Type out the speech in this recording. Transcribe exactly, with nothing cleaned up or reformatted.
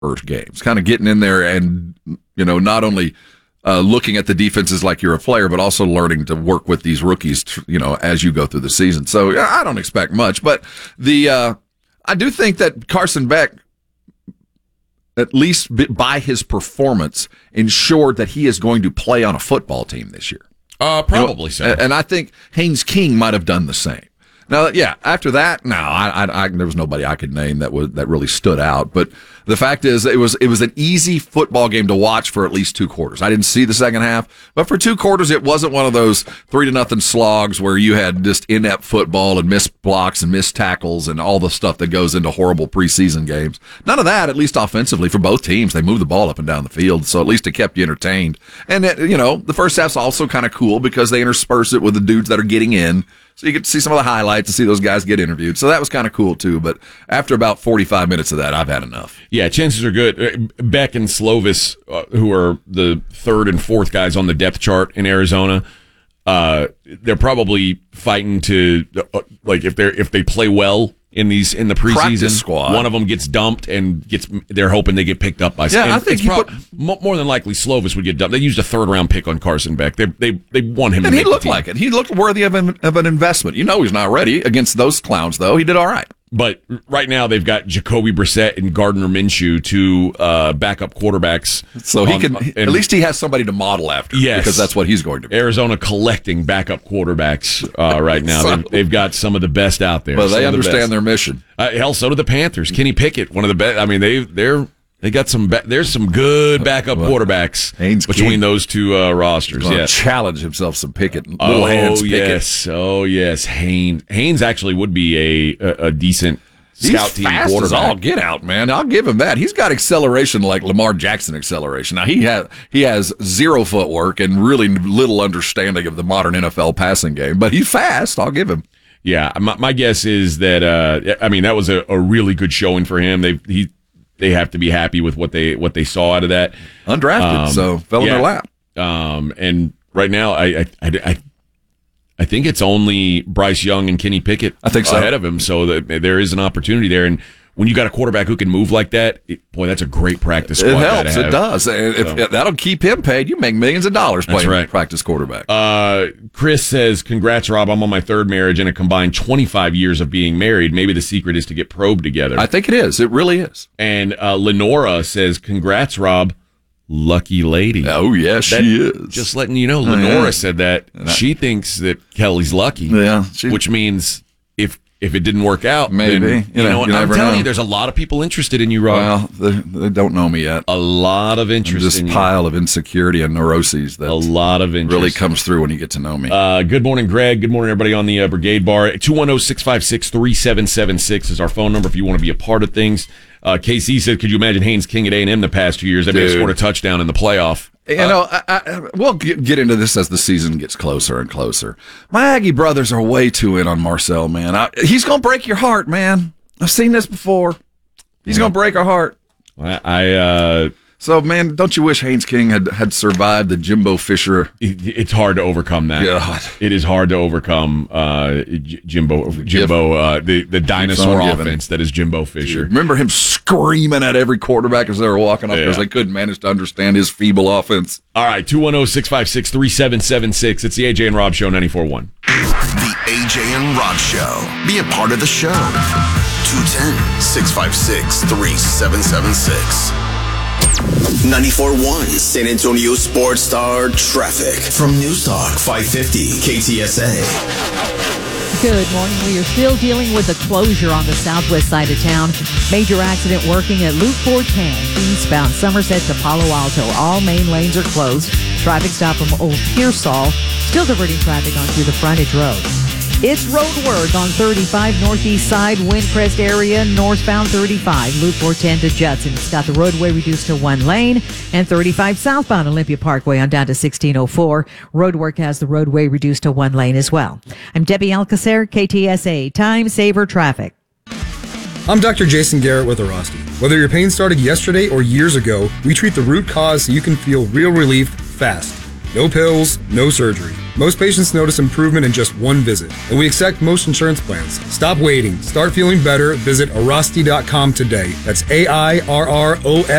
first games, kind of getting in there and, you know, not only uh, looking at the defenses like you're a player, but also learning to work with these rookies, you know, as you go through the season. So I don't expect much, but the uh, I do think that Carson Beck, at least by his performance, ensured that he is going to play on a football team this year. Uh, probably you know, so. And I think Haynes King might have done the same. Now, yeah, after that, no, I, I, I, there was nobody I could name that was that really stood out. But the fact is, it was it was an easy football game to watch for at least two quarters. I didn't see the second half, but for two quarters, it wasn't one of those three to nothing slogs where you had just inept football and missed blocks and missed tackles and all the stuff that goes into horrible preseason games. None of that, at least offensively, for both teams. They moved the ball up and down the field, so at least it kept you entertained. And it, you know, the first half's also kind of cool because they intersperse it with the dudes that are getting in. So you get to see some of the highlights and see those guys get interviewed. So that was kind of cool, too. But after about forty-five minutes of that, I've had enough. Yeah, chances are good. Beck and Slovis, uh, who are the third and fourth guys on the depth chart in Arizona, uh, they're probably fighting to, uh, like, if they if they play well in these in the preseason, practice squad, one of them gets dumped and gets. They're hoping they get picked up by. Yeah, and I think it's prob- put, more than likely Slovis would get dumped. They used a third round pick on Carson Beck. They they they want him, and to he make looked the team. like it. He looked worthy of an of an investment. You know, he's not ready against those clowns, though. He did all right. But right now they've got Jacoby Brissett and Gardner Minshew, two uh, backup quarterbacks. So he on, can and, at least he has somebody to model after. Yes, because that's what he's going to be. Arizona collecting backup quarterbacks uh, right now. so, they've, they've got some of the best out there. Well, they the understand their mission. Uh, hell, so do the Panthers. Kenny Pickett, one of the best. I mean, they they're they got some. Ba- there's some good backup well, quarterbacks Haynes between King. those two uh, rosters. Yeah, challenge himself some Pickett. Little oh hands Pickett. yes, oh yes. Haynes Haynes actually would be a a, a decent. Scout He's team fast quarterback. as all get out, man. I'll give him that. He's got acceleration like Lamar Jackson acceleration. Now he has he has zero footwork and really little understanding of the modern N F L passing game, but he's fast. I'll give him. Yeah, my, my guess is that uh, I mean that was a, a really good showing for him. They he they have to be happy with what they what they saw out of that. Undrafted, um, so fell yeah. in their lap. Um, and right now, I I, I I I think it's only Bryce Young and Kenny Pickett I think so. ahead of him, so that there is an opportunity there. And when you got a quarterback who can move like that, it, boy, that's a great practice squad. It helps. To have. It does. If, So. if that'll keep him paid. You make millions of dollars playing right. practice quarterback. Uh, Chris says, "Congrats, Rob. I'm on my third marriage and a combined twenty-five years of being married. Maybe the secret is to get probed together." I think it is. It really is. And uh, Lenora says, "Congrats, Rob. Lucky lady." Oh, yes, That, she is. Just letting you know, Lenora yeah. said that I, she thinks that Kelly's lucky. Yeah, she, which means if if it didn't work out, maybe then, you you know. know, You I'm never telling know. you, there's a lot of people interested in you, Rob. Well, they, they don't know me yet. A lot of interest. This in pile you. of insecurity and neuroses that a lot of interest really comes through when you get to know me. Uh, good morning, Greg. Good morning, everybody on the uh, Brigade Bar. two one zero, six five six, three seven seven six is our phone number if you want to be a part of things. Uh, K C said, could you imagine Haynes King at A and M the past two years? They may have scored a touchdown in the playoff. You uh, know, I, I, we'll get, get into this as the season gets closer and closer. My Aggie brothers are way too in on Marcel, man. I, he's going to break your heart, man. I've seen this before. He's yeah. going to break our heart. I... I uh, So, man, don't you wish Haynes King had, had survived the Jimbo Fisher? It, it's hard to overcome that. God. It is hard to overcome uh, Jimbo, Jimbo, uh, the the dinosaur offense that is Jimbo Fisher. Remember him screaming at every quarterback as they were walking up because yeah. they couldn't manage to understand his feeble offense. All right, two one zero, six five six, three seven seven six. It's the A J and Rob Show, ninety-four point one. The A J and Rob Show. Be a part of the show. two one zero, six five six, three seven seven six. ninety-four point one San Antonio Sports Star Traffic from News Talk five fifty K T S A. Good morning. We are still dealing with a closure on the southwest side of town. Major accident working at Loop four ten, eastbound Somerset to Palo Alto. All main lanes are closed. Traffic stop from Old Pearsall, still diverting traffic onto the frontage road. It's road work on thirty-five northeast side, Windcrest area, northbound thirty-five, Loop four ten to Judson. It's got the roadway reduced to one lane, and thirty-five southbound Olympia Parkway on down to sixteen oh four. Road work has the roadway reduced to one lane as well. I'm Debbie Alcacer, K T S A, Time Saver Traffic. I'm Doctor Jason Garrett with Arosty. Whether your pain started yesterday or years ago, we treat the root cause so you can feel real relief fast. No pills, no surgery. Most patients notice improvement in just one visit, and we accept most insurance plans. Stop waiting. Start feeling better. Visit Arasti dot com today. That's A I R R O S.